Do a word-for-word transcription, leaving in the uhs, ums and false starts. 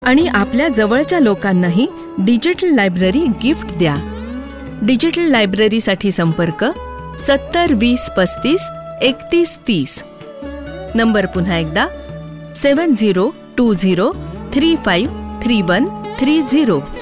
आणि आपल्या जवळच्या लोकांनाही डिजिटल लायब्ररी गिफ्ट द्या. डिजिटल लायब्ररीसाठी संपर्क सत्तर वीस पस्तीस एकतीस तीस. नंबर पुन्हा एकदा सेवन zero to zero three five three one three zero.